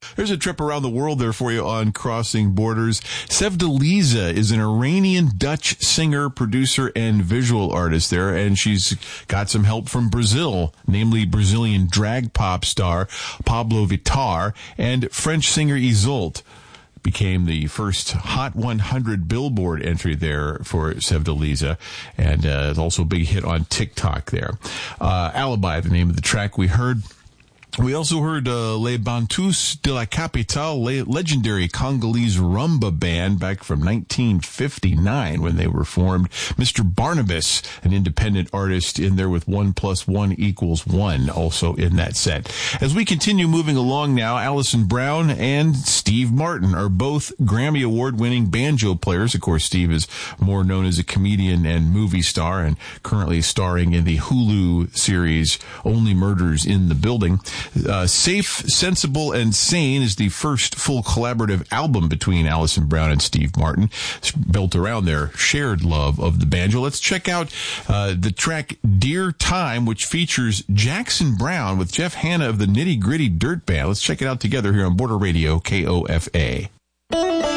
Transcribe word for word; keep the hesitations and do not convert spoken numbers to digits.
There's a trip around the world there for you on Crossing Borders. Sevdaliza is an Iranian-Dutch singer, producer, and visual artist there, and she's got some help from Brazil, namely Brazilian drag pop star Pablo Vittar and French singer Isolde. Became the first Hot one hundred Billboard entry there for Sevdaliza, and uh, it's also a big hit on TikTok there. Uh, Alibi, the name of the track we heard. We also heard uh, Les Bantus de la Capitale, le- legendary Congolese rumba band back from nineteen fifty-nine when they were formed. Mister Barnabas, an independent artist in there with one plus one equals one, also in that set. As we continue moving along now, Alison Brown and Steve Martin are both Grammy Award-winning banjo players. Of course, Steve is more known as a comedian and movie star and currently starring in the Hulu series Only Murders in the Building. Uh, Safe, Sensible, and Sane is the first full collaborative album between Alison Brown and Steve Martin. It's built around their shared love of the banjo. Let's check out uh, the track Dear Time, which features Jackson Brown with Jeff Hanna of the Nitty Gritty Dirt Band. Let's check it out together here on Border Radio, K O F A.